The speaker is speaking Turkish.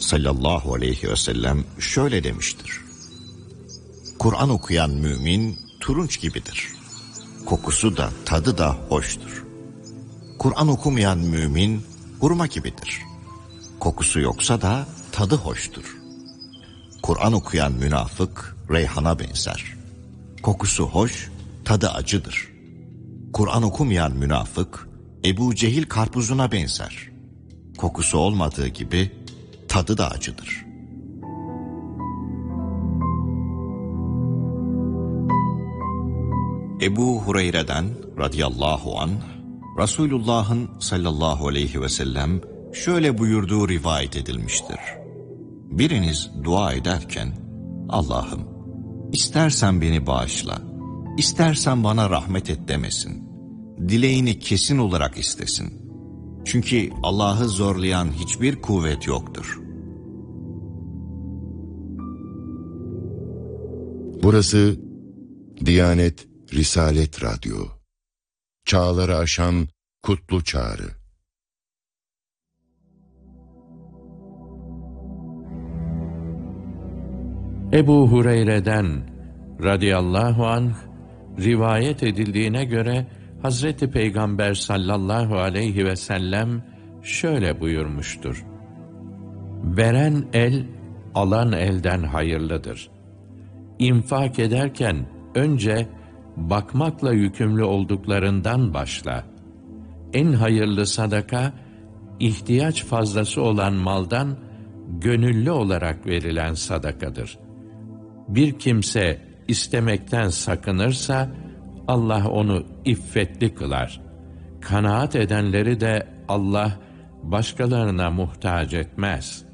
sallallahu aleyhi ve sellem şöyle demiştir: Kur'an okuyan mümin turunç gibidir. Kokusu da tadı da hoştur. Kur'an okumayan mümin hurma gibidir. Kokusu yoksa da tadı hoştur. Kur'an okuyan münafık reyhana benzer. Kokusu hoş, tadı acıdır. Kur'an okumayan münafık Ebu Cehil karpuzuna benzer. Kokusu olmadığı gibi tadı da acıdır. Ebu Hureyre'den radıyallahu anh, Resulullah'ın sallallahu aleyhi ve sellem şöyle buyurduğu rivayet edilmiştir: Biriniz dua ederken, Allah'ım, istersen beni bağışla, istersen bana rahmet et demesin. Dileğini kesin olarak istesin. Çünkü Allah'ı zorlayan hiçbir kuvvet yoktur. Burası Diyanet Risalet Radyo. Çağları aşan kutlu çağrı. Ebu Hureyre'den radıyallahu anh rivayet edildiğine göre Hazreti Peygamber sallallahu aleyhi ve sellem şöyle buyurmuştur: Veren el, alan elden hayırlıdır. İnfak ederken önce bakmakla yükümlü olduklarından başla. En hayırlı sadaka, ihtiyaç fazlası olan maldan gönüllü olarak verilen sadakadır. Bir kimse istemekten sakınırsa, Allah onu iffetli kılar. Kanaat edenleri de Allah başkalarına muhtaç etmez.